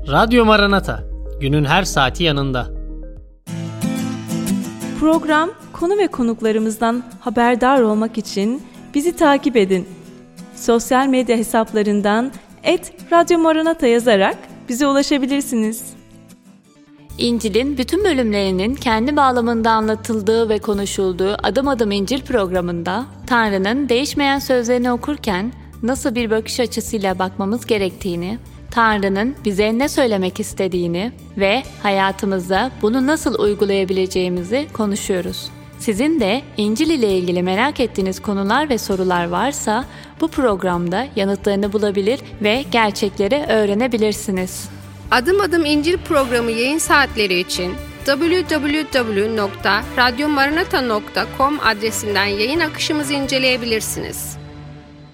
Radyo Maranata, günün her saati yanında. Program, konu ve konuklarımızdan haberdar olmak için bizi takip edin. Sosyal medya hesaplarından @Radyo Maranata yazarak bize ulaşabilirsiniz. İncil'in bütün bölümlerinin kendi bağlamında anlatıldığı ve konuşulduğu Adım Adım İncil programında Tanrı'nın değişmeyen sözlerini okurken nasıl bir bakış açısıyla bakmamız gerektiğini, Tanrı'nın bize ne söylemek istediğini ve hayatımızda bunu nasıl uygulayabileceğimizi konuşuyoruz. Sizin de İncil ile ilgili merak ettiğiniz konular ve sorular varsa bu programda yanıtlarını bulabilir ve gerçekleri öğrenebilirsiniz. Adım Adım İncil programı yayın saatleri için www.radyomaranata.com adresinden yayın akışımızı inceleyebilirsiniz.